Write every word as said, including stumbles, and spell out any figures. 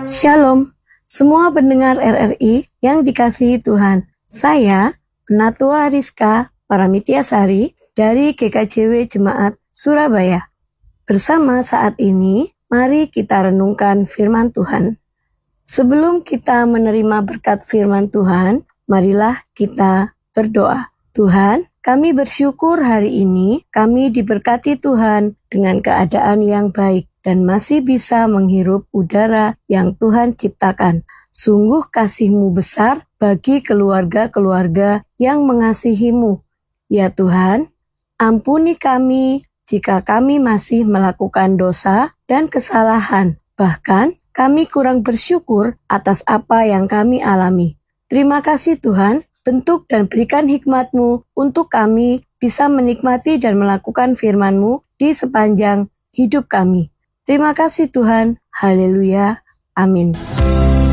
Shalom, semua pendengar R R I yang dikasihi Tuhan. Saya, Penatua Rizka Paramityasari dari G K J W Jemaat Surabaya. Bersama saat ini, mari kita renungkan firman Tuhan. Sebelum kita menerima berkat firman Tuhan, marilah kita berdoa. Tuhan, kami bersyukur hari ini kami diberkati Tuhan dengan keadaan yang baik dan masih bisa menghirup udara yang Tuhan ciptakan. Sungguh kasih-Mu besar bagi keluarga-keluarga yang mengasihi-Mu. Ya Tuhan, ampuni kami jika kami masih melakukan dosa dan kesalahan. Bahkan kami kurang bersyukur atas apa yang kami alami. Terima kasih Tuhan, bentuk dan berikan hikmat-Mu untuk kami bisa menikmati dan melakukan firman-Mu di sepanjang hidup kami. Terima kasih Tuhan. Haleluya. Amin.